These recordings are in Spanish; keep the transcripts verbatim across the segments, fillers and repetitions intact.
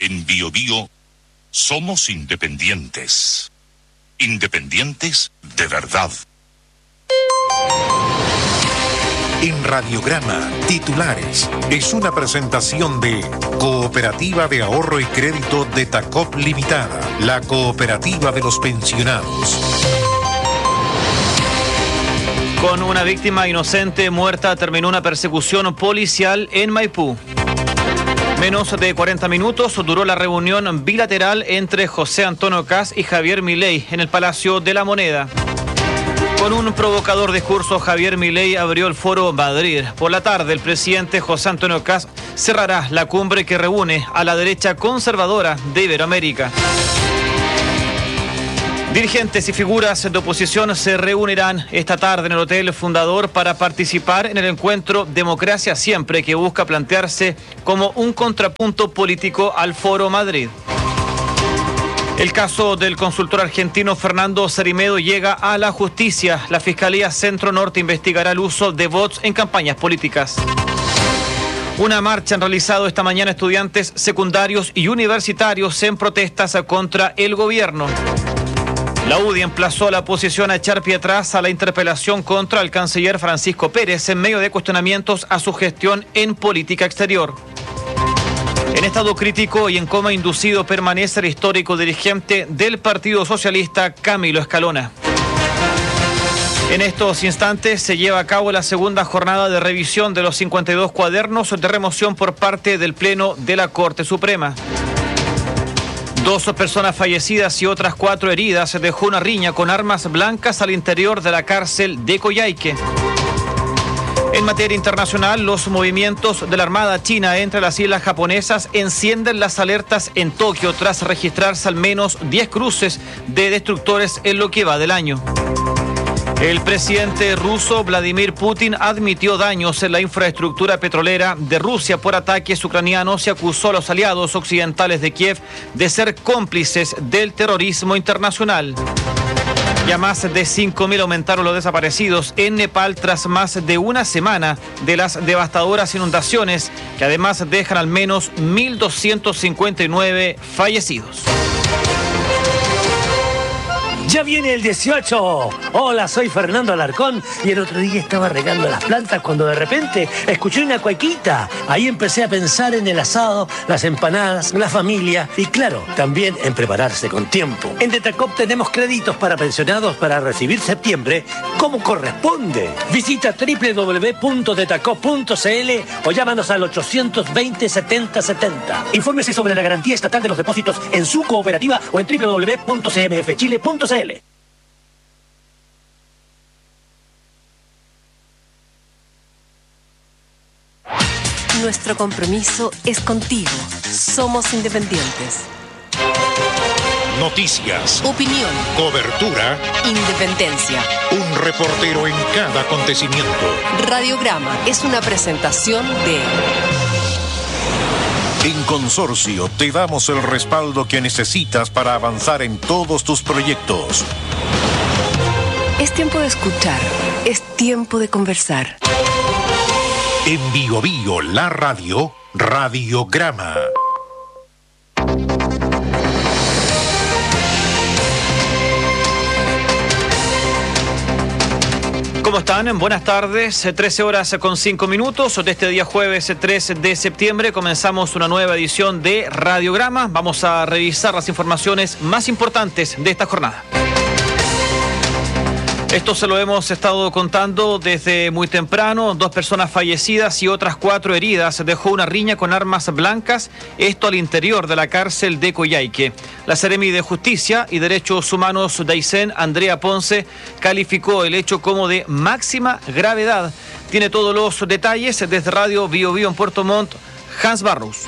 En Bio Bio somos independientes. Independientes de verdad. En Radiograma, titulares, es una presentación de Cooperativa de Ahorro y Crédito de Tacop Limitada, la cooperativa de los pensionados. Con una víctima inocente muerta terminó una persecución policial en Maipú. Menos de cuarenta minutos duró la reunión bilateral entre José Antonio Kast y Javier Milei en el Palacio de la Moneda. Con un provocador discurso, Javier Milei abrió el Foro Madrid. Por la tarde, el presidente José Antonio Kast cerrará la cumbre que reúne a la derecha conservadora de Iberoamérica. Dirigentes y figuras de oposición se reunirán esta tarde en el Hotel Fundador para participar en el encuentro Democracia Siempre, que busca plantearse como un contrapunto político al Foro Madrid. El caso del consultor argentino Fernando Cerrimedo llega a la justicia. La Fiscalía Centro Norte investigará el uso de bots en campañas políticas. Una marcha han realizado esta mañana estudiantes secundarios y universitarios en protestas contra el gobierno. La U D I emplazó a la oposición a echar pie atrás a la interpelación contra el canciller Francisco Pérez en medio de cuestionamientos a su gestión en política exterior. En estado crítico y en coma inducido permanece el histórico dirigente del Partido Socialista, Camilo Escalona. En estos instantes se lleva a cabo la segunda jornada de revisión de los cincuenta y dos cuadernos de remoción por parte del Pleno de la Corte Suprema. Dos personas fallecidas y otras cuatro heridas se dejó una riña con armas blancas al interior de la cárcel de Coyhaique. En materia internacional, los movimientos de la Armada China entre las islas japonesas encienden las alertas en Tokio tras registrarse al menos diez cruces de destructores en lo que va del año. El presidente ruso Vladimir Putin admitió daños en la infraestructura petrolera de Rusia por ataques ucranianos y acusó a los aliados occidentales de Kiev de ser cómplices del terrorismo internacional. Ya más de cinco mil aumentaron los desaparecidos en Nepal tras más de una semana de las devastadoras inundaciones que además dejan al menos mil doscientos cincuenta y nueve fallecidos. ¡Ya viene el dieciocho! Hola, soy Fernando Alarcón y el otro día estaba regando las plantas cuando de repente escuché una cuequita. Ahí empecé a pensar en el asado, las empanadas, la familia y claro, también en prepararse con tiempo. En Detacop tenemos créditos para pensionados para recibir septiembre como corresponde. Visita doble u doble u doble u punto detacop punto c l o llámanos al ochocientos veinte setenta setenta. Infórmese sobre la garantía estatal de los depósitos en su cooperativa o en doble u doble u doble u punto c m f chile punto c l. Nuestro compromiso es contigo. Somos independientes. Noticias, Opinión, cobertura, independencia. un reportero en cada acontecimiento. Radiograma es una presentación de... En Consorcio te damos el respaldo que necesitas para avanzar en todos tus proyectos. Es tiempo de escuchar. Es tiempo de conversar. En Bio Bio, la radio, Radiograma. ¿Cómo están? Buenas tardes, trece horas con cinco minutos de este día jueves tres de septiembre. Comenzamos una nueva edición de Radiograma. Vamos a revisar las informaciones más importantes de esta jornada. Esto se lo hemos estado contando desde muy temprano. Dos personas fallecidas y otras cuatro heridas dejó una riña con armas blancas, esto al interior de la cárcel de Coyhaique. La Seremi de Justicia y Derechos Humanos de Aysén, Andrea Ponce, calificó el hecho como de máxima gravedad. Tiene todos los detalles desde Radio Bio Bio en Puerto Montt, Hans Barros.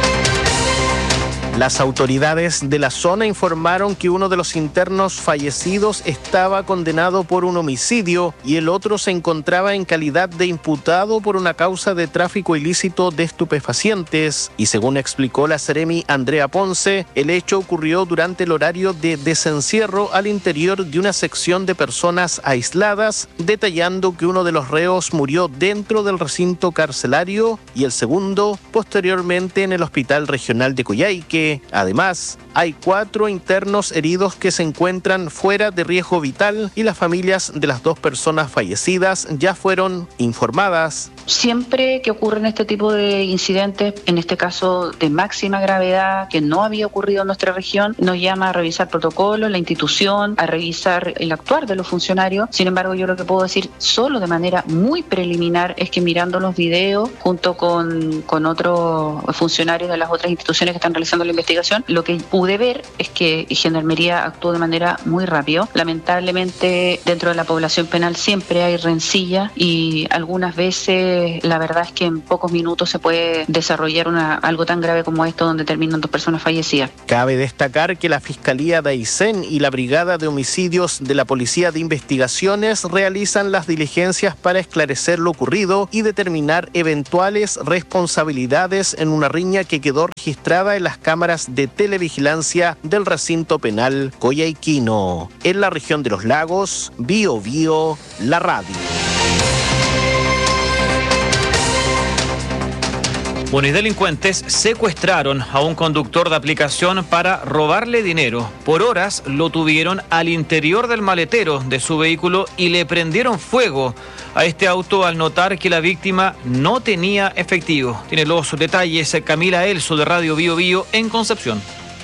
Las autoridades de la zona informaron que uno de los internos fallecidos estaba condenado por un homicidio y el otro se encontraba en calidad de imputado por una causa de tráfico ilícito de estupefacientes. Y según explicó la Seremi Andrea Ponce, el hecho ocurrió durante el horario de desencierro al interior de una sección de personas aisladas, detallando que uno de los reos murió dentro del recinto carcelario y el segundo posteriormente en el Hospital Regional de Coyhaique. grave. Además, hay cuatro internos heridos que se encuentran fuera de riesgo vital y las familias de las dos personas fallecidas ya fueron informadas. Siempre que ocurren este tipo de incidentes, en este caso de máxima gravedad, que no había ocurrido en nuestra región, nos llama a revisar protocolos, la institución, a revisar el actuar de los funcionarios. Sin embargo, yo lo que puedo decir solo de manera muy preliminar es que mirando los videos, junto con, con otros funcionarios de las otras instituciones que están realizando la investigación, lo que pude ver es que Gendarmería actuó de manera muy rápido. Lamentablemente, dentro de la población penal siempre hay rencilla y algunas veces la verdad es que en pocos minutos se puede desarrollar una, algo tan grave como esto donde terminan dos personas fallecidas. Cabe destacar que la Fiscalía de Aysén y la Brigada de Homicidios de la Policía de Investigaciones realizan las diligencias para esclarecer lo ocurrido y determinar eventuales responsabilidades en una riña que quedó registrada en las cámaras de televigilancia del recinto penal Coyhaiquino. En la región de los Lagos, Bio Bio, la radio. Bueno, y delincuentes secuestraron a un conductor de aplicación para robarle dinero. Por horas lo tuvieron al interior del maletero de su vehículo y le prendieron fuego a este auto al notar que la víctima no tenía efectivo. Tiene los detalles Camila Elso de Radio Bio Bio en Concepción.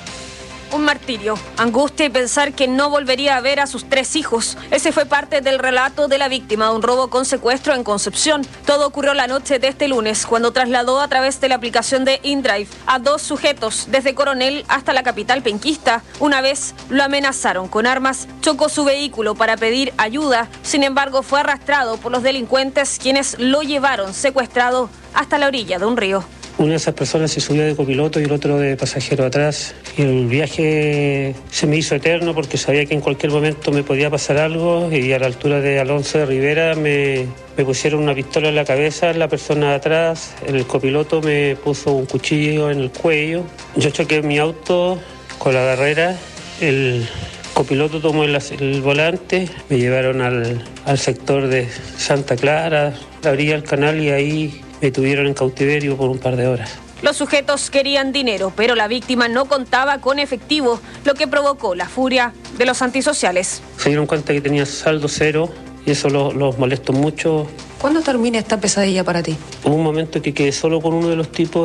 Un martirio, angustia y pensar que no volvería a ver a sus tres hijos. Ese fue parte del relato de la víctima de un robo con secuestro en Concepción. Todo ocurrió la noche de este lunes, cuando trasladó a través de la aplicación de InDrive a dos sujetos desde Coronel hasta la capital penquista. Una vez lo amenazaron con armas, chocó su vehículo para pedir ayuda. Sin embargo, fue arrastrado por los delincuentes, quienes lo llevaron secuestrado hasta la orilla de un río. Una de esas personas se subió de copiloto y el otro de pasajero atrás. Y el viaje se me hizo eterno porque sabía que en cualquier momento me podía pasar algo y a la altura de Alonso de Rivera me, me pusieron una pistola en la cabeza, la persona de atrás, el copiloto me puso un cuchillo en el cuello. Yo choqué mi auto con la barrera, el copiloto tomó el, el volante, me llevaron al, al sector de Santa Clara, la orilla del canal y ahí me tuvieron en cautiverio por un par de horas. Los sujetos querían dinero, pero la víctima no contaba con efectivo, lo que provocó la furia de los antisociales. Se dieron cuenta que tenía saldo cero y eso los, los molestó mucho. ¿Cuándo termina esta pesadilla para ti? Hubo un momento que quedé solo con uno de los tipos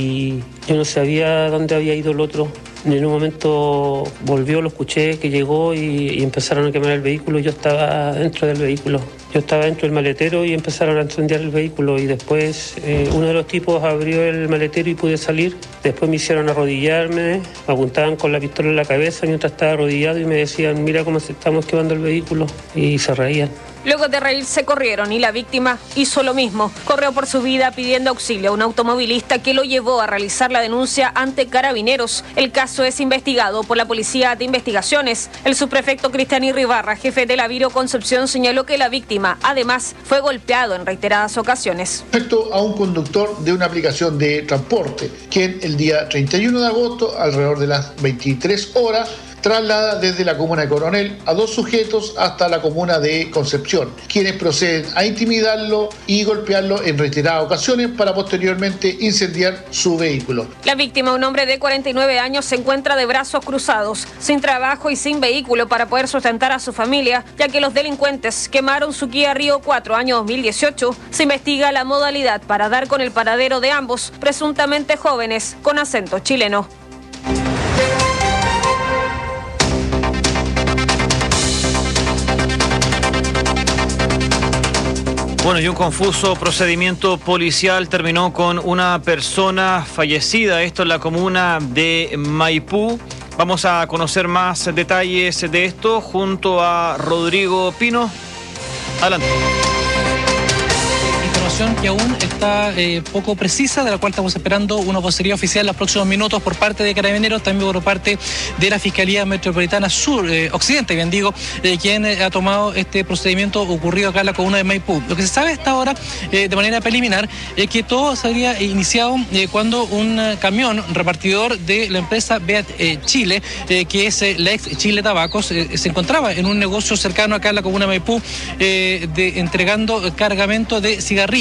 y yo no sabía dónde había ido el otro. En un momento volvió, lo escuché, que llegó y, y empezaron a quemar el vehículo. Yo estaba dentro del vehículo. Yo estaba dentro del maletero y empezaron a incendiar el vehículo. Y después eh, uno de los tipos abrió el maletero y pude salir. Después me hicieron arrodillarme, me apuntaban con la pistola en la cabeza mientras estaba arrodillado y me decían, mira cómo se estamos quemando el vehículo. Y se reían. Luego de reírse corrieron y la víctima hizo lo mismo. Corrió por su vida pidiendo auxilio a un automovilista que lo llevó a realizar la denuncia ante Carabineros. El caso es investigado por la Policía de Investigaciones. El subprefecto Cristian Irribarra, jefe de la Viro Concepción, señaló que la víctima, además, fue golpeado en reiteradas ocasiones. Respecto a un conductor de una aplicación de transporte, quien el día treinta y uno de agosto, alrededor de las veintitrés horas, traslada desde la comuna de Coronel a dos sujetos hasta la comuna de Concepción, quienes proceden a intimidarlo y golpearlo en reiteradas ocasiones para posteriormente incendiar su vehículo. La víctima, un hombre de cuarenta y nueve años, se encuentra de brazos cruzados, sin trabajo y sin vehículo para poder sustentar a su familia, ya que los delincuentes quemaron su Kia Río cuatro año dos mil dieciocho. Se investiga la modalidad para dar con el paradero de ambos, presuntamente jóvenes con acento chileno. Bueno, y un confuso procedimiento policial terminó con una persona fallecida, esto en la comuna de Maipú. Vamos a conocer más detalles de esto junto a Rodrigo Pino. Adelante. Que aún está eh, poco precisa, de la cual estamos esperando una vocería oficial en los próximos minutos por parte de Carabineros, también por parte de la Fiscalía Metropolitana Sur, eh, Occidente, bien digo, eh, quien eh, ha tomado este procedimiento ocurrido acá en la comuna de Maipú. Lo que se sabe hasta ahora, eh, de manera preliminar, es que todo se habría iniciado eh, cuando un eh, camión repartidor de la empresa Beat eh, Chile, eh, que es eh, la ex Chile Tabacos, eh, se encontraba en un negocio cercano acá en la comuna de Maipú, eh, de, entregando cargamento de cigarrillos.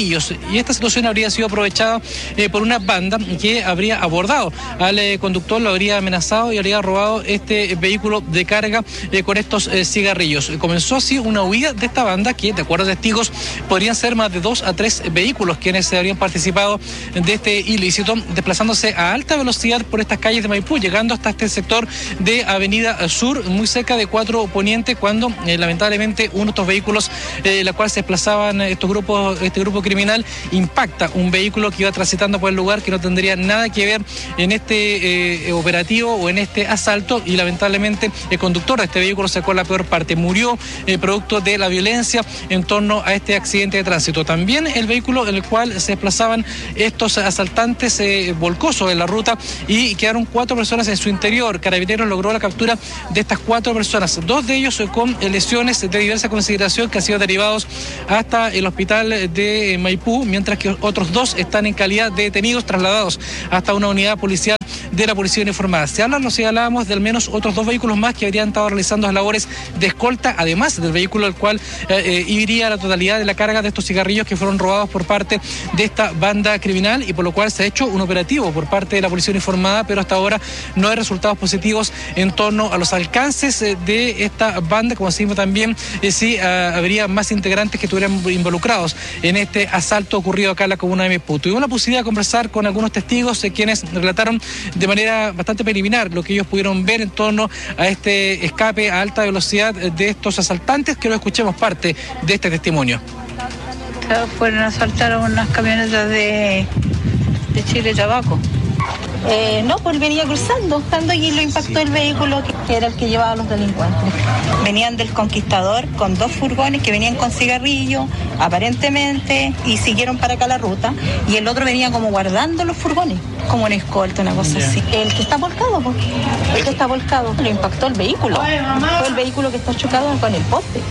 cigarrillos. Y esta situación habría sido aprovechada eh, por una banda que habría abordado al eh, conductor, lo habría amenazado y habría robado este vehículo de carga eh, con estos eh, cigarrillos. Comenzó así una huida de esta banda que, de acuerdo a testigos, podrían ser más de dos a tres vehículos quienes habrían participado de este ilícito, desplazándose a alta velocidad por estas calles de Maipú, llegando hasta este sector de Avenida Sur, muy cerca de Cuatro Poniente, cuando eh, lamentablemente uno de estos vehículos, eh, la cual se desplazaban estos grupos, este grupo criminal, impacta un vehículo que iba transitando por el lugar, que no tendría nada que ver en este eh, operativo o en este asalto, y lamentablemente el conductor de este vehículo sacó la peor parte, murió eh, producto de la violencia en torno a este accidente de tránsito. También el vehículo en el cual se desplazaban estos asaltantes eh, volcó sobre la ruta y quedaron cuatro personas en su interior. Carabineros logró la captura de estas cuatro personas, dos de ellos con lesiones de diversa consideración que han sido derivados hasta el hospital de Maipú, mientras que otros dos están en calidad de detenidos trasladados hasta una unidad policial de la Policía Uniformada. Se habla, no se hablábamos de al menos otros dos vehículos más que habrían estado realizando las labores de escolta, además del vehículo al cual eh, eh, iría la totalidad de la carga de estos cigarrillos que fueron robados por parte de esta banda criminal, y por lo cual se ha hecho un operativo por parte de la Policía Uniformada, pero hasta ahora no hay resultados positivos en torno a los alcances eh, de esta banda, como decimos también eh, si eh, habría más integrantes que estuvieran involucrados en este asalto ocurrido acá en la comuna de Maipú. Tuvimos la posibilidad de conversar con algunos testigos eh, quienes relataron de manera bastante preliminar lo que ellos pudieron ver en torno a este escape a alta velocidad de estos asaltantes, que lo escuchemos parte de este testimonio. Fueron a asaltar a unas camionetas de, de Chile Tabaco. Eh, no, pues venía cruzando, estando allí lo impactó el vehículo que era el que llevaba a los delincuentes. Venían del Conquistador con dos furgones que venían con cigarrillos, aparentemente, y siguieron para acá la ruta, y el otro venía como guardando los furgones, como en escolta, una cosa así. El que está volcado, pues, el que está volcado, lo impactó el vehículo. Fue el vehículo que está chocado con el poste.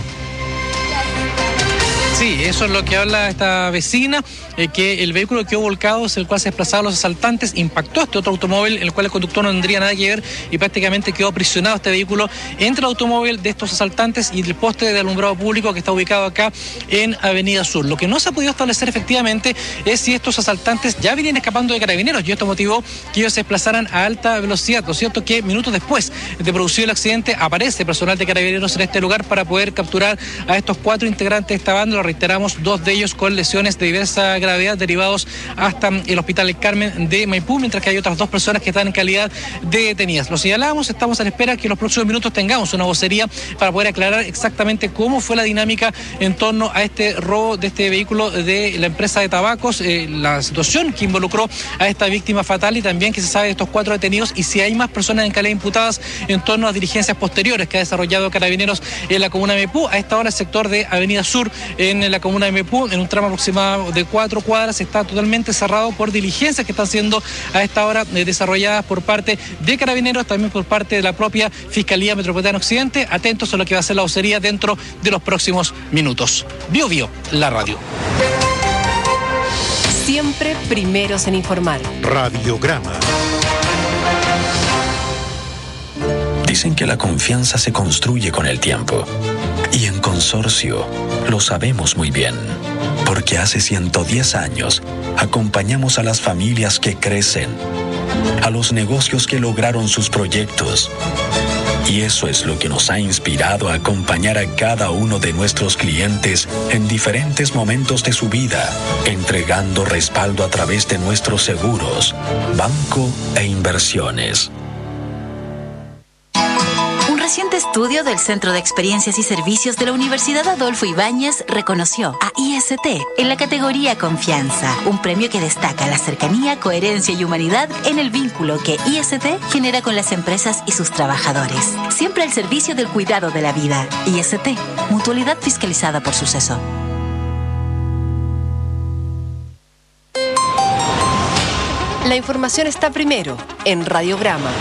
Sí, eso es lo que habla esta vecina, eh, que el vehículo que quedó volcado es el cual se desplazaban los asaltantes, impactó a este otro automóvil, en el cual el conductor no tendría nada que ver, y prácticamente quedó aprisionado este vehículo entre el automóvil de estos asaltantes y el poste de alumbrado público que está ubicado acá en Avenida Sur. Lo que no se ha podido establecer efectivamente es si estos asaltantes ya venían escapando de Carabineros, y esto motivó que ellos se desplazaran a alta velocidad. Lo cierto es que minutos después de producido el accidente aparece personal de Carabineros en este lugar para poder capturar a estos cuatro integrantes de esta banda. Lo reiteramos, dos de ellos con lesiones de diversa gravedad derivados hasta el Hospital El Carmen de Maipú, mientras que hay otras dos personas que están en calidad de detenidas. Lo señalamos, estamos a la espera que en los próximos minutos tengamos una vocería para poder aclarar exactamente cómo fue la dinámica en torno a este robo de este vehículo de la empresa de tabacos, eh, la situación que involucró a esta víctima fatal, y también que se sabe de estos cuatro detenidos y si hay más personas en calidad imputadas en torno a diligencias posteriores que ha desarrollado Carabineros en la comuna de Maipú. A esta hora el sector de Avenida Sur en la comuna de Maipú, en un tramo aproximado de cuatro cuadras, está totalmente cerrado por diligencias que están siendo a esta hora eh, desarrolladas por parte de Carabineros, también por parte de la propia Fiscalía Metropolitana Occidente. Atentos a lo que va a ser la vocería dentro de los próximos minutos. Bio Bio, la radio. Siempre primeros en informar. Radiograma. Dicen que la confianza se construye con el tiempo. Y en Consorcio lo sabemos muy bien, porque hace ciento diez años acompañamos a las familias que crecen, a los negocios que lograron sus proyectos. Y eso es lo que nos ha inspirado a acompañar a cada uno de nuestros clientes en diferentes momentos de su vida, entregando respaldo a través de nuestros seguros, banco e inversiones. Un reciente estudio del Centro de Experiencias y Servicios de la Universidad Adolfo Ibáñez reconoció a I S T en la categoría Confianza, un premio que destaca la cercanía, coherencia y humanidad en el vínculo que I S T genera con las empresas y sus trabajadores. Siempre al servicio del cuidado de la vida. I S T, mutualidad fiscalizada por Suceso. La información está primero en Radiograma.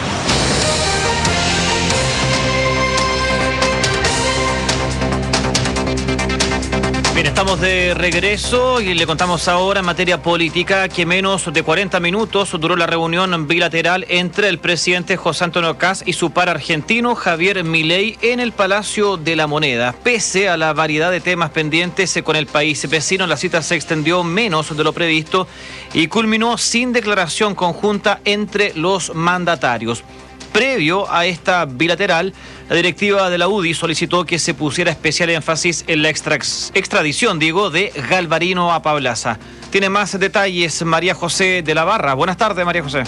Bien, estamos de regreso y le contamos ahora en materia política que menos de cuarenta minutos duró la reunión bilateral entre el presidente José Antonio Kast y su par argentino Javier Milei en el Palacio de la Moneda. Pese a la variedad de temas pendientes con el país vecino, la cita se extendió menos de lo previsto y culminó sin declaración conjunta entre los mandatarios. Previo a esta bilateral, la directiva de la U D I solicitó que se pusiera especial énfasis en la extra, extradición, digo, de Galvarino Apablaza. Tiene más detalles María José de la Barra. Buenas tardes, María José.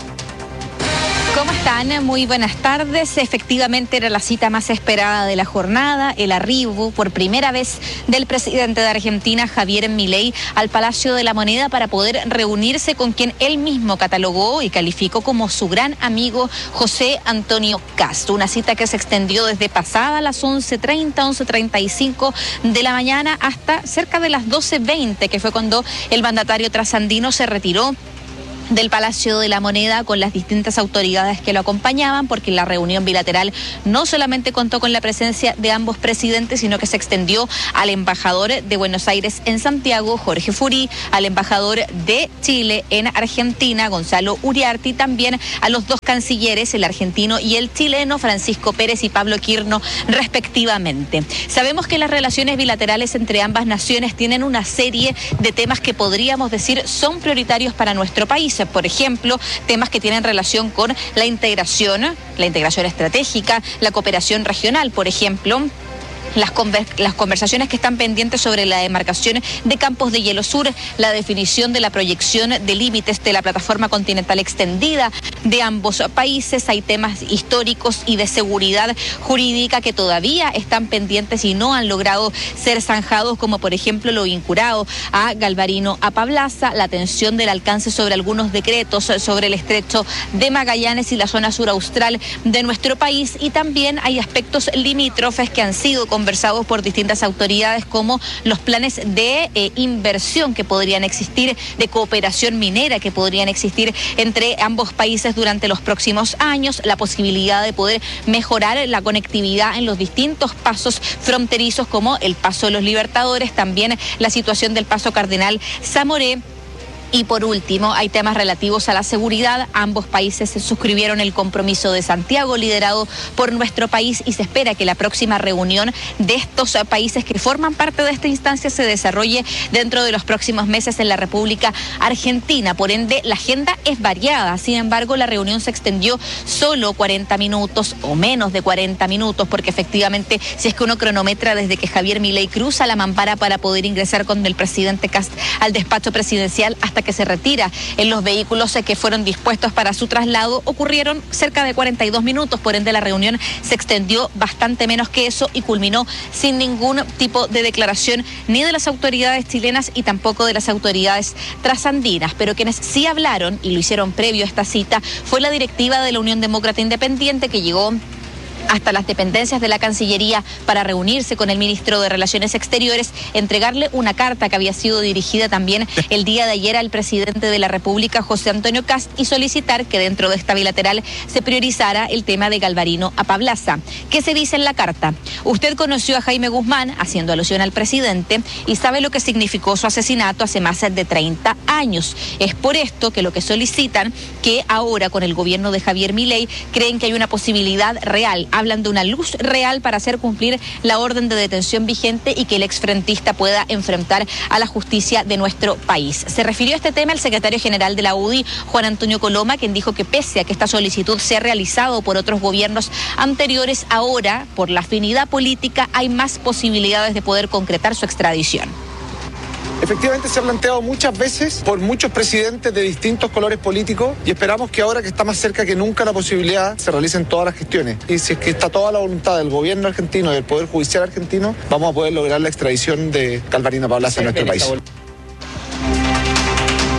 ¿Cómo están? Muy buenas tardes. Efectivamente era la cita más esperada de la jornada, el arribo por primera vez del presidente de Argentina, Javier Milei, al Palacio de la Moneda para poder reunirse con quien él mismo catalogó y calificó como su gran amigo José Antonio Kast. Una cita que se extendió desde pasada las once treinta, once treinta y cinco de la mañana hasta cerca de las doce veinte, que fue cuando el mandatario trasandino se retiró del Palacio de la Moneda con las distintas autoridades que lo acompañaban, porque la reunión bilateral no solamente contó con la presencia de ambos presidentes, sino que se extendió al embajador de Buenos Aires en Santiago, Jorge Furí, al embajador de Chile en Argentina, Gonzalo Uriarte, y también a los dos cancilleres, el argentino y el chileno, Francisco Pérez y Pablo Quirno, respectivamente. Sabemos que las relaciones bilaterales entre ambas naciones tienen una serie de temas que podríamos decir son prioritarios para nuestro país. Por ejemplo, temas que tienen relación con la integración, la integración estratégica, la cooperación regional, por ejemplo. Las, conver las conversaciones que están pendientes sobre la demarcación de Campos de Hielo Sur, la definición de la proyección de límites de la plataforma continental extendida de ambos países. Hay temas históricos y de seguridad jurídica que todavía están pendientes y no han logrado ser zanjados, como por ejemplo lo vinculado a Galvarino Apablaza, la atención del alcance sobre algunos decretos sobre el estrecho de Magallanes y la zona sur austral de nuestro país, y también hay aspectos limítrofes que han sido conversados por distintas autoridades, como los planes de eh, inversión que podrían existir, de cooperación minera que podrían existir entre ambos países durante los próximos años, la posibilidad de poder mejorar la conectividad en los distintos pasos fronterizos, como el Paso de los Libertadores, también la situación del Paso Cardenal Zamoré. Y por último, hay temas relativos a la seguridad. Ambos países se suscribieron el compromiso de Santiago, liderado por nuestro país, y se espera que la próxima reunión de estos países que forman parte de esta instancia se desarrolle dentro de los próximos meses en la República Argentina. Por ende, la agenda es variada. Sin embargo, la reunión se extendió solo cuarenta minutos o menos de cuarenta minutos, porque efectivamente, si es que uno cronometra desde que Javier Milei cruza la mampara para poder ingresar con el presidente Kast al despacho presidencial hasta que se retira en los vehículos que fueron dispuestos para su traslado, ocurrieron cerca de cuarenta y dos minutos. Por ende, la reunión se extendió bastante menos que eso y culminó sin ningún tipo de declaración ni de las autoridades chilenas y tampoco de las autoridades trasandinas. Pero quienes sí hablaron, y lo hicieron previo a esta cita, fue la directiva de la Unión Demócrata Independiente, que llegó hasta las dependencias de la Cancillería para reunirse con el ministro de Relaciones Exteriores, entregarle una carta que había sido dirigida también el día de ayer al presidente de la República, José Antonio Kast, y solicitar que dentro de esta bilateral se priorizara el tema de Galvarino Apablaza. ¿Qué se dice en la carta? Usted conoció a Jaime Guzmán, haciendo alusión al presidente, y sabe lo que significó su asesinato hace más de treinta años. Es por esto que lo que solicitan, que ahora con el gobierno de Javier Milei creen que hay una posibilidad real, hablan de una luz real para hacer cumplir la orden de detención vigente y que el exfrentista pueda enfrentar a la justicia de nuestro país. Se refirió a este tema el secretario general de la U D I, Juan Antonio Coloma, quien dijo que pese a que esta solicitud se ha realizado por otros gobiernos anteriores, ahora, por la afinidad política, hay más posibilidades de poder concretar su extradición. Efectivamente se ha planteado muchas veces por muchos presidentes de distintos colores políticos, y esperamos que ahora que está más cerca que nunca la posibilidad, se realicen todas las gestiones. Y si es que está toda la voluntad del gobierno argentino y del Poder Judicial argentino, vamos a poder lograr la extradición de Galvarino Apablaza en nuestro país.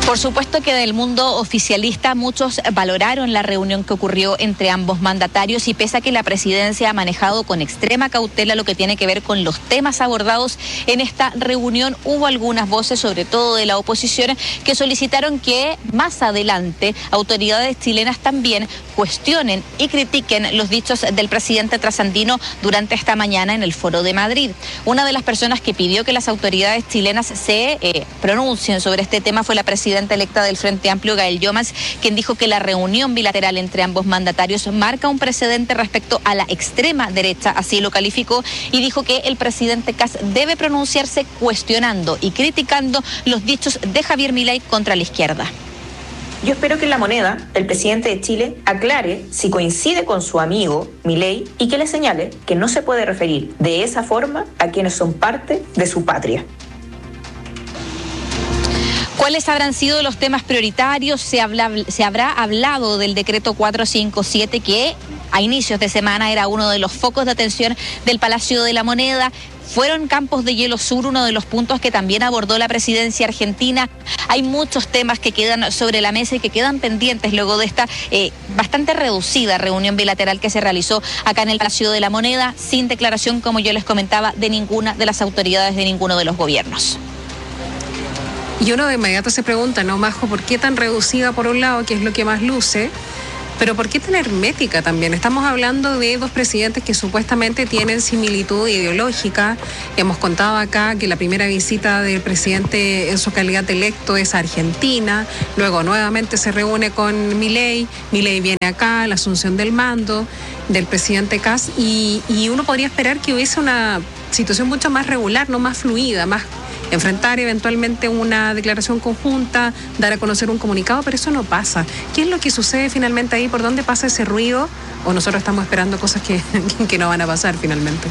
Por supuesto que del mundo oficialista muchos valoraron la reunión que ocurrió entre ambos mandatarios y pese a que la presidencia ha manejado con extrema cautela lo que tiene que ver con los temas abordados en esta reunión, hubo algunas voces, sobre todo de la oposición, que solicitaron que más adelante autoridades chilenas también cuestionen y critiquen los dichos del presidente trasandino durante esta mañana en el Foro de Madrid. Una de las personas que pidió que las autoridades chilenas se eh, pronuncien sobre este tema fue la presidenta electa del Frente Amplio, Gael Llomas, quien dijo que la reunión bilateral entre ambos mandatarios marca un precedente respecto a la extrema derecha, así lo calificó, y dijo que el presidente Kast debe pronunciarse cuestionando y criticando los dichos de Javier Milei contra la izquierda. Yo espero que en La Moneda el presidente de Chile aclare si coincide con su amigo Milei y que le señale que no se puede referir de esa forma a quienes son parte de su patria. ¿Cuáles habrán sido los temas prioritarios? Se, habla, se habrá hablado del decreto cuatrocientos cincuenta y siete que a inicios de semana era uno de los focos de atención del Palacio de la Moneda. Fueron Campos de Hielo Sur uno de los puntos que también abordó la presidencia argentina. Hay muchos temas que quedan sobre la mesa y que quedan pendientes luego de esta eh, bastante reducida reunión bilateral que se realizó acá en el Palacio de la Moneda, sin declaración, como yo les comentaba, de ninguna de las autoridades de ninguno de los gobiernos. Y uno de inmediato se pregunta, ¿no, Majo? ¿Por qué tan reducida por un lado, que es lo que más luce? Pero ¿por qué tan hermética también? Estamos hablando de dos presidentes que supuestamente tienen similitud ideológica. Hemos contado acá que la primera visita del presidente en su calidad electo es a Argentina. Luego nuevamente se reúne con Milei. Milei viene acá, la asunción del mando del presidente Kast. Y, y uno podría esperar que hubiese una situación mucho más regular, no más fluida, más enfrentar eventualmente una declaración conjunta, dar a conocer un comunicado, pero eso no pasa. ¿Qué es lo que sucede finalmente ahí? ¿Por dónde pasa ese ruido? ¿O nosotros estamos esperando cosas que, que no van a pasar finalmente?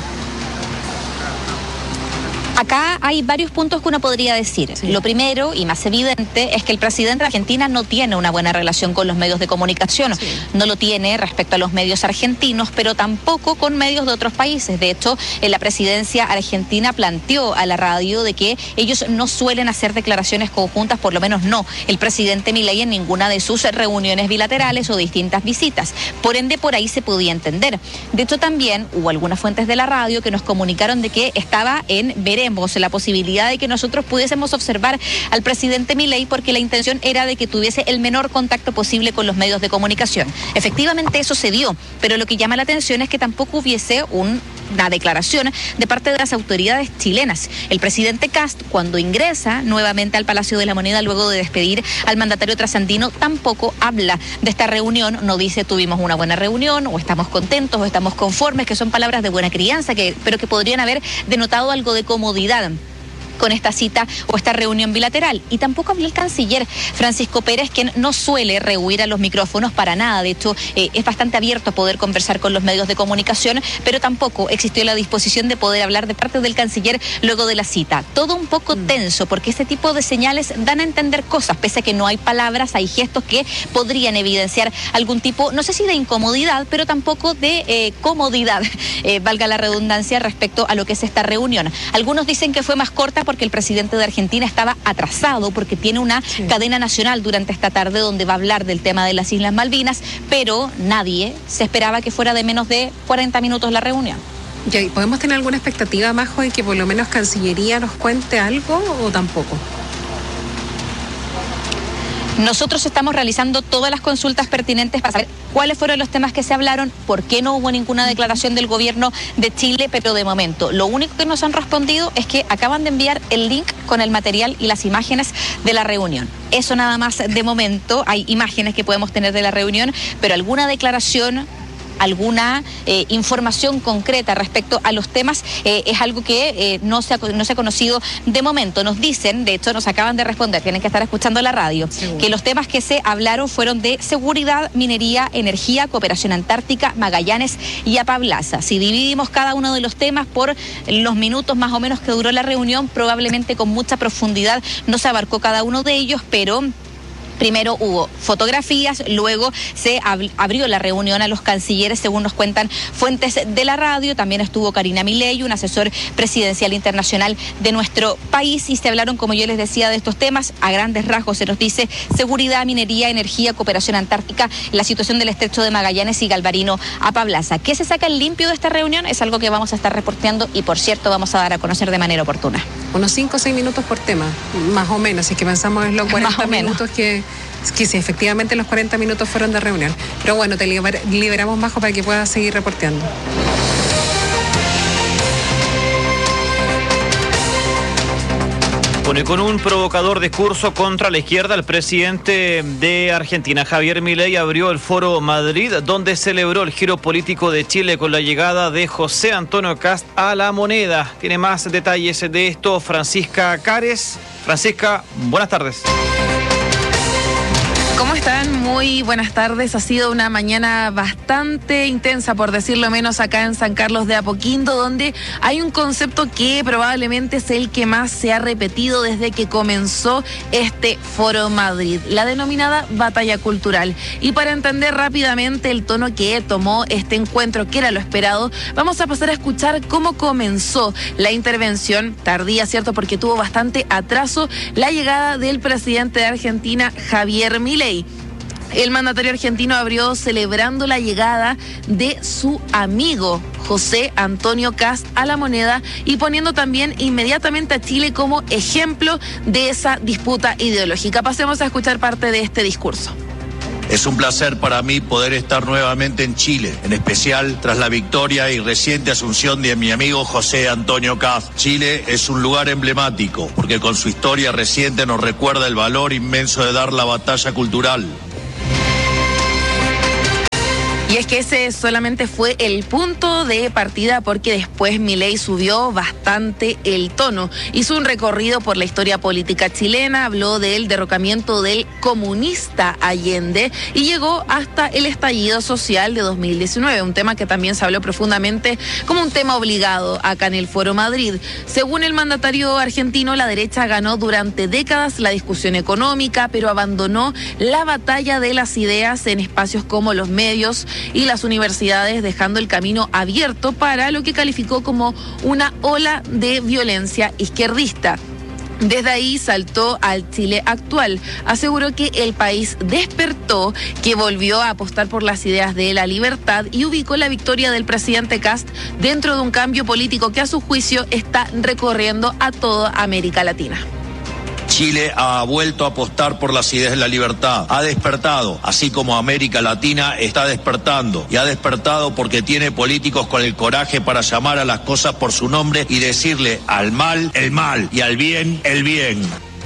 Acá hay varios puntos que uno podría decir. Sí. Lo primero y más evidente es que el presidente de Argentina no tiene una buena relación con los medios de comunicación. Sí. No lo tiene respecto a los medios argentinos, pero tampoco con medios de otros países. De hecho, en la presidencia argentina planteó a la radio de que ellos no suelen hacer declaraciones conjuntas, por lo menos no el presidente Milei en ninguna de sus reuniones bilaterales o distintas visitas. Por ende, por ahí se podía entender. De hecho, también hubo algunas fuentes de la radio que nos comunicaron de que estaba en veremos la posibilidad de que nosotros pudiésemos observar al presidente Milei porque la intención era de que tuviese el menor contacto posible con los medios de comunicación. Efectivamente eso se dio, pero lo que llama la atención es que tampoco hubiese un una declaración de parte de las autoridades chilenas. El presidente Kast, cuando ingresa nuevamente al Palacio de la Moneda luego de despedir al mandatario trasandino, tampoco habla de esta reunión, no dice tuvimos una buena reunión o estamos contentos o estamos conformes, que son palabras de buena crianza, que, pero que podrían haber denotado algo de comodidad con esta cita o esta reunión bilateral. Y tampoco habló el canciller Francisco Pérez, quien no suele rehuir a los micrófonos para nada. De hecho, eh, es bastante abierto a poder conversar con los medios de comunicación, pero tampoco existió la disposición de poder hablar de parte del canciller luego de la cita. Todo un poco mm. tenso, porque este tipo de señales dan a entender cosas, pese a que no hay palabras, hay gestos que podrían evidenciar algún tipo, no sé si de incomodidad, pero tampoco de eh, comodidad, eh, valga la redundancia, respecto a lo que es esta reunión. Algunos dicen que fue más corta porque el presidente de Argentina estaba atrasado, porque tiene una sí. cadena nacional durante esta tarde donde va a hablar del tema de las Islas Malvinas, pero nadie se esperaba que fuera de menos de cuarenta minutos la reunión. ¿Y podemos tener alguna expectativa, Majo, de que por lo menos Cancillería nos cuente algo o tampoco? Nosotros estamos realizando todas las consultas pertinentes para saber cuáles fueron los temas que se hablaron, por qué no hubo ninguna declaración del gobierno de Chile, pero de momento lo único que nos han respondido es que acaban de enviar el link con el material y las imágenes de la reunión. Eso nada más de momento, hay imágenes que podemos tener de la reunión, pero alguna declaración, alguna eh, información concreta respecto a los temas eh, es algo que eh, no, se ha, no se ha conocido de momento. Nos dicen, de hecho nos acaban de responder, tienen que estar escuchando la radio, seguro, que los temas que se hablaron fueron de seguridad, minería, energía, cooperación antártica, Magallanes y Apablaza. Si dividimos cada uno de los temas por los minutos más o menos que duró la reunión, probablemente con mucha profundidad no se abarcó cada uno de ellos, pero Primero hubo fotografías, luego se ab- abrió la reunión a los cancilleres, según nos cuentan fuentes de la radio. También estuvo Karina Milei, un asesor presidencial internacional de nuestro país, y se hablaron, como yo les decía, de estos temas. A grandes rasgos se nos dice seguridad, minería, energía, cooperación antártica, la situación del estrecho de Magallanes y Galvarino a Pablaza. ¿Qué se saca en limpio de esta reunión? Es algo que vamos a estar reporteando y, por cierto, vamos a dar a conocer de manera oportuna. Unos cinco o seis minutos por tema, más o menos, si es que pensamos en los cuarenta minutos que... que sí, efectivamente los cuarenta minutos fueron de reunión. Pero bueno, te liber- liberamos, Majo, para que puedas seguir reporteando. Bueno, y con un provocador discurso contra la izquierda, el presidente de Argentina, Javier Milei, abrió el Foro Madrid, donde celebró el giro político de Chile con la llegada de José Antonio Kast a la moneda. Tiene más detalles de esto Francisca Cares. Francisca, buenas tardes. ¿Cómo están? Muy buenas tardes. Ha sido una mañana bastante intensa, por decirlo menos, acá en San Carlos de Apoquindo, donde hay un concepto que probablemente es el que más se ha repetido desde que comenzó este Foro Madrid, la denominada batalla cultural. Y para entender rápidamente el tono que tomó este encuentro, que era lo esperado, vamos a pasar a escuchar cómo comenzó la intervención, tardía, ¿cierto?, porque tuvo bastante atraso, la llegada del presidente de Argentina, Javier Milei. El mandatario argentino abrió celebrando la llegada de su amigo José Antonio Kast a la moneda y poniendo también inmediatamente a Chile como ejemplo de esa disputa ideológica. Pasemos a escuchar parte de este discurso. Es un placer para mí poder estar nuevamente en Chile, en especial tras la victoria y reciente asunción de mi amigo José Antonio Kast. Chile es un lugar emblemático porque con su historia reciente nos recuerda el valor inmenso de dar la batalla cultural. Y es que ese solamente fue el punto de partida, porque después Milei subió bastante el tono. Hizo un recorrido por la historia política chilena, habló del derrocamiento del comunista Allende y llegó hasta el estallido social de dos mil diecinueve, un tema que también se habló profundamente como un tema obligado acá en el Foro Madrid. Según el mandatario argentino, la derecha ganó durante décadas la discusión económica, pero abandonó la batalla de las ideas en espacios como los medios y las universidades, dejando el camino abierto para lo que calificó como una ola de violencia izquierdista. Desde ahí saltó al Chile actual. Aseguró que el país despertó, que volvió a apostar por las ideas de la libertad y ubicó la victoria del presidente Kast dentro de un cambio político que a su juicio está recorriendo a toda América Latina. Chile ha vuelto a apostar por las ideas de la libertad, ha despertado, así como América Latina está despertando, y ha despertado porque tiene políticos con el coraje para llamar a las cosas por su nombre y decirle al mal el mal y al bien el bien.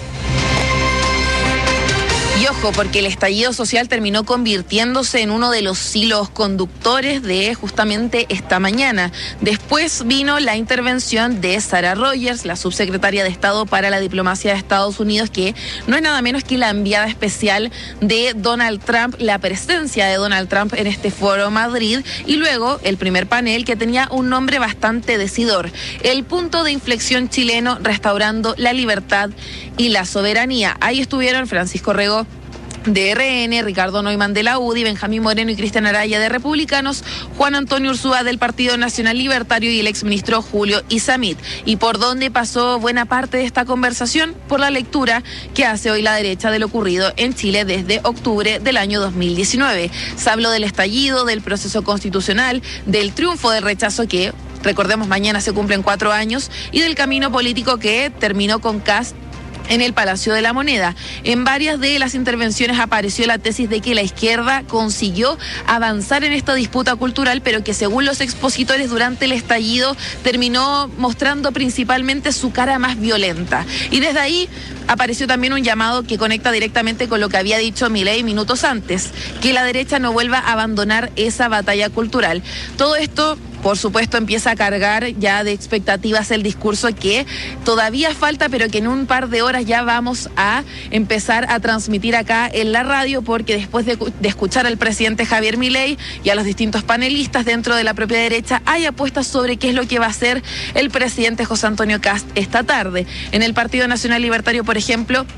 Y ojo, porque el estallido social terminó convirtiéndose en uno de los hilos conductores de justamente esta mañana. Después vino la intervención de Sarah Rogers, la subsecretaria de Estado para la Diplomacia de Estados Unidos, que no es nada menos que la enviada especial de Donald Trump, la presencia de Donald Trump en este Foro Madrid, y luego el primer panel, que tenía un nombre bastante decidor: el punto de inflexión chileno, restaurando la libertad y la soberanía. Ahí estuvieron Francisco Rego de R N, Ricardo Neumann de la U D I, Benjamín Moreno y Cristian Araya de Republicanos, Juan Antonio Ursúa del Partido Nacional Libertario y el exministro Julio Isamit. ¿Y por dónde pasó buena parte de esta conversación? Por la lectura que hace hoy la derecha de lo ocurrido en Chile desde octubre del año dos mil diecinueve. Se habló del estallido, del proceso constitucional, del triunfo del rechazo que, recordemos, mañana se cumplen cuatro años, y del camino político que terminó con Kast en el Palacio de la Moneda. En varias de las intervenciones apareció la tesis de que la izquierda consiguió avanzar en esta disputa cultural, pero que según los expositores durante el estallido terminó mostrando principalmente su cara más violenta. Y desde ahí apareció también un llamado que conecta directamente con lo que había dicho Milei minutos antes, que la derecha no vuelva a abandonar esa batalla cultural. Todo esto, por supuesto, empieza a cargar ya de expectativas el discurso que todavía falta, pero que en un par de horas ya vamos a empezar a transmitir acá en la radio, porque después de, de escuchar al presidente Javier Milei y a los distintos panelistas dentro de la propia derecha, hay apuestas sobre qué es lo que va a hacer el presidente José Antonio Kast esta tarde. En el Partido Nacional Libertario, por ejemplo,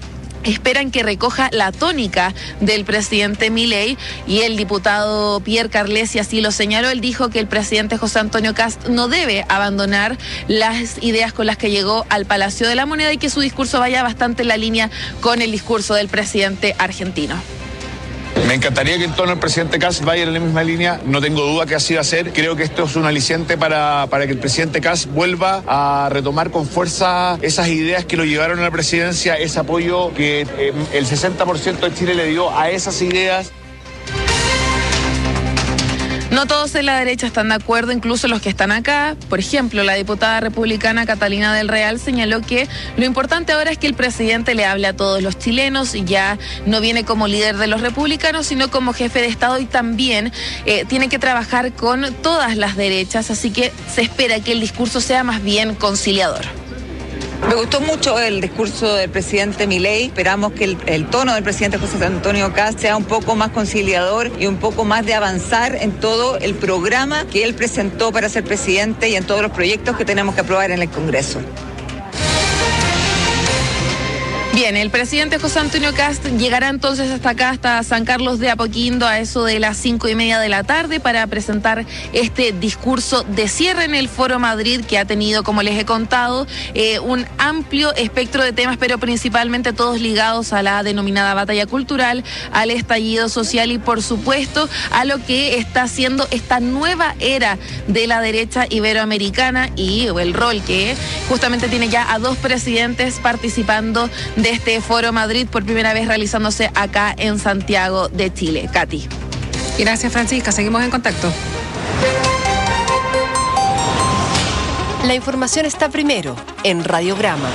esperan que recoja la tónica del presidente Milei, y el diputado Pierre Carlesi así lo señaló. Él dijo que el presidente José Antonio Kast no debe abandonar las ideas con las que llegó al Palacio de la Moneda y que su discurso vaya bastante en la línea con el discurso del presidente argentino. Me encantaría que en torno al presidente Kast vaya en la misma línea, no tengo duda que así va a ser. Creo que esto es un aliciente para, para que el presidente Kast vuelva a retomar con fuerza esas ideas que lo llevaron a la presidencia, ese apoyo que eh, el sesenta por ciento de Chile le dio a esas ideas. No todos en la derecha están de acuerdo, incluso los que están acá. Por ejemplo, la diputada republicana Catalina del Real señaló que lo importante ahora es que el presidente le hable a todos los chilenos, y ya no viene como líder de los republicanos, sino como jefe de Estado, y también eh, tiene que trabajar con todas las derechas, así que se espera que el discurso sea más bien conciliador. Me gustó mucho el discurso del presidente Milei. Esperamos que el, el tono del presidente José Antonio Kast sea un poco más conciliador y un poco más de avanzar en todo el programa que él presentó para ser presidente y en todos los proyectos que tenemos que aprobar en el Congreso. Bien, el presidente José Antonio Kast llegará entonces hasta acá, hasta San Carlos de Apoquindo, a eso de las cinco y media de la tarde, para presentar este discurso de cierre en el Foro Madrid, que ha tenido, como les he contado, eh, un amplio espectro de temas, pero principalmente todos ligados a la denominada batalla cultural, al estallido social y, por supuesto, a lo que está haciendo esta nueva era de la derecha iberoamericana y el rol que justamente tiene ya a dos presidentes participando de este Foro Madrid, por primera vez realizándose acá en Santiago de Chile. Katy. Gracias, Francisca. Seguimos en contacto. La información está primero en Radiograma.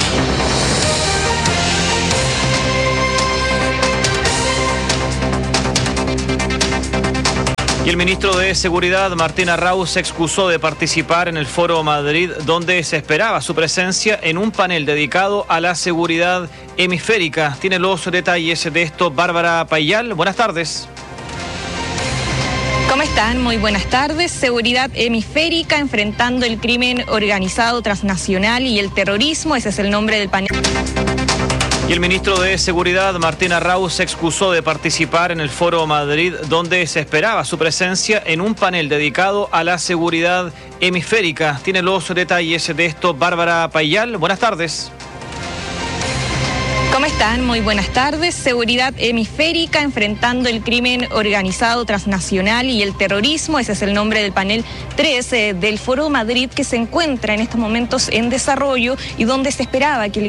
Y el ministro de Seguridad, Martín Arrau, se excusó de participar en el Foro Madrid, donde se esperaba su presencia en un panel dedicado a la seguridad hemisférica. Tiene los detalles de esto Bárbara Payal. Buenas tardes. ¿Cómo están? Muy buenas tardes. Seguridad hemisférica, enfrentando el crimen organizado transnacional y el terrorismo. Ese es el nombre del panel. Y el ministro de Seguridad, Martín Arrau, se excusó de participar en el Foro Madrid, donde se esperaba su presencia en un panel dedicado a la seguridad hemisférica. Tiene los detalles de esto Bárbara Payal. Buenas tardes. ¿Cómo están? Muy buenas tardes. Seguridad hemisférica, enfrentando el crimen organizado transnacional y el terrorismo. Ese es el nombre del panel tres eh, del Foro Madrid, que se encuentra en estos momentos en desarrollo y donde se esperaba que el